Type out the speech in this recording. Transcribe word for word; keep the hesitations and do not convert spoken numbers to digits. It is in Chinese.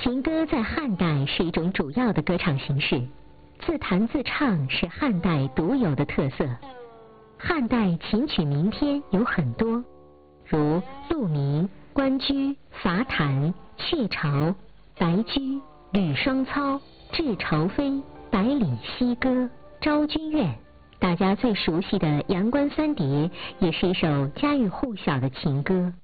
情歌在汉代是一种主要的歌唱形式，自弹自唱是汉代独有的特色。汉代琴曲名篇有很多，如陆弥、关雎、伐檀、鹊巢、白居、吕双操、致朝飞、百里奚歌、昭君怨。大家最熟悉的《阳关三叠》也是一首家喻户晓的情歌。